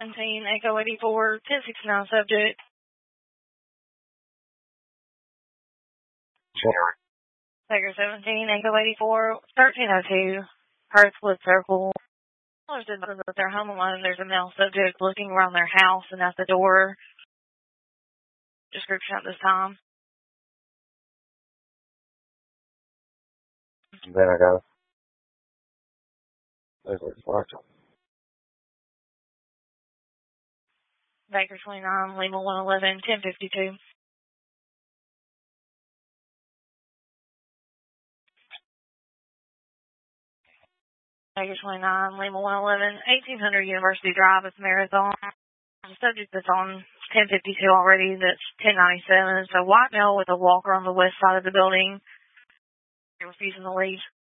17, Echo 84, 1069 subject. Sure. Baker 17, Echo 84, 1302, Hertzwood Circle. That they're home alone. There's a male subject looking around their house and at the door. Description at this time. Then I got it. There's watch. Baker 29, Lima 111, 1052. Baker 29, Lima 111, 1800 University Drive. It's Marathon. The subject that's on 1052 already, that's 1097. It's a white male with a walker on the west side of the building. Refusing to leave.